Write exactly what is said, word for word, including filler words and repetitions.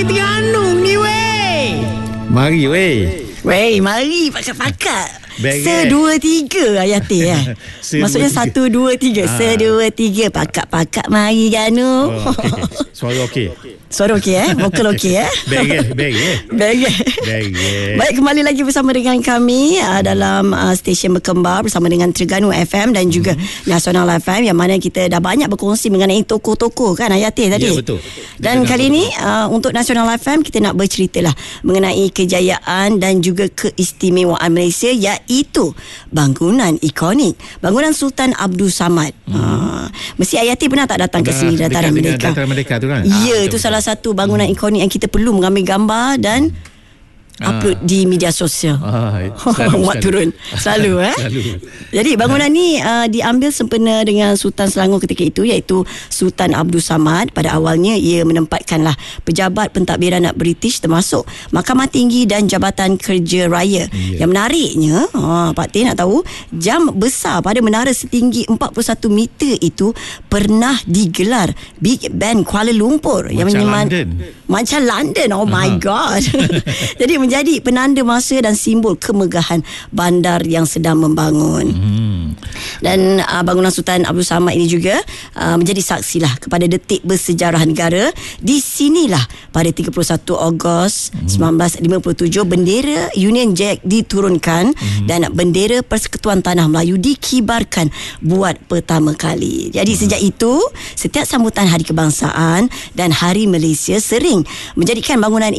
Terengganu ni weh. Mari weh. Weh, mari pakat-pakat. Baik, Sedua tiga Ayati eh. Maksudnya tiga. Satu dua tiga ha. Sedua tiga pakat-pakat mari Ganu. Oh, okay. Suara okey. Suara okey eh. Vokal okey eh. Baik baik Baik. Baik, kembali lagi bersama dengan kami uh, dalam uh, stesen berkembar bersama dengan Terengganu F M dan juga hmm. Nasional F M, yang mana kita dah banyak berkongsi mengenai toko-toko kan Ayati tadi. Ya, betul. Dan betul, kali betul. ni uh, untuk Nasional F M kita nak berceritalah mengenai kejayaan dan juga keistimewaan Malaysia, iaitu bangunan ikonik, bangunan Sultan Abdul Samad. Hmm. Uh, mesti Ayati pernah tak datang ke sini, Dataran Merdeka? Dataran Merdeka tu kan? Ya, ah, itu salah satu bangunan hmm. ikonik yang kita perlu mengambil gambar dan upload ah. di media sosial. Ah, selalu, Muat selalu. turun selalu eh. Selalu. Jadi bangunan ni uh, diambil sempena dengan Sultan Selangor ketika itu, iaitu Sultan Abdul Samad. Pada awalnya ia menempatkanlah pejabat pentadbiran British termasuk Mahkamah Tinggi dan Jabatan Kerja Raya. Yeah. Yang menariknya, ha, Pak Tin nak tahu, jam besar pada menara setinggi empat puluh satu meter itu pernah digelar Big Ben Kuala Lumpur. Macam yang menyeman, London. Macam London. Oh my uh-huh. god. Jadi menjadi penanda masa dan simbol kemegahan bandar yang sedang membangun. Hmm. Dan uh, bangunan Sultan Abdul Samad ini juga uh, menjadi saksilah kepada detik bersejarah negara. Di sinilah pada tiga puluh satu Ogos hmm. sembilan belas lima puluh tujuh bendera Union Jack diturunkan hmm. dan bendera Persekutuan Tanah Melayu dikibarkan buat pertama kali. Jadi hmm. sejak itu, setiap sambutan Hari Kebangsaan dan Hari Malaysia sering menjadikan bangunan